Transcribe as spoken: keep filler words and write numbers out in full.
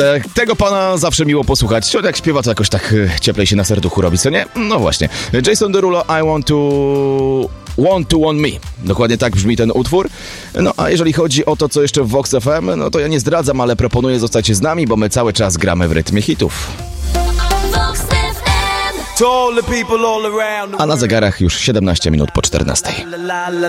Te, tego pana zawsze miło posłuchać. Jak śpiewa, to jakoś tak cieplej się na serduchu robi, co nie? No właśnie. Jason Derulo, I want to... Want to Want Me. Dokładnie tak brzmi ten utwór. No a jeżeli chodzi o to, co jeszcze w Vox F M, no to ja nie zdradzam, ale proponuję zostać z nami, bo my cały czas gramy w rytmie hitów. A na zegarach już siedemnaście minut po czternastej.